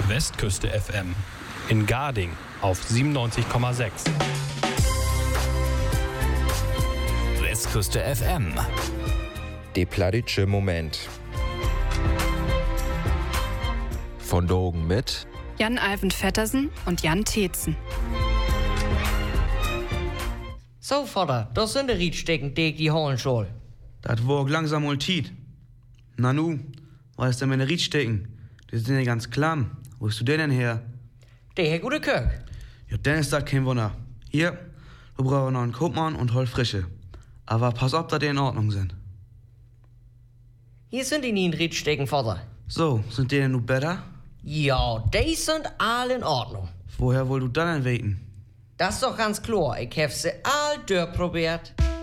Westküste FM. In Garding auf 97,6. Westküste FM. De Pladitsche Moment. Von Dogen mit Jan-Alven Vettersen und Jan Teetzen. So, Vater, das sind die Riedstecken, die ich die holen soll. Das war langsam mal Tiet. Na nu, was ist denn meine Riedstecken? Die sind ja ganz klamm. Wo ist du denn her? Der Herr gute Kirk. Ja, dann ist das kein Wunder. Hier, wir brauchen noch einen Kopfmann und hol frische. Aber pass auf, dass die in Ordnung sind. Hier sind die nie in Riedstecken, Vater. So, sind die denn nun besser? Ja, die sind alle in Ordnung. Woher wollt du dann denn weten? Das ist doch ganz klar. Ich hab sie all durchprobiert.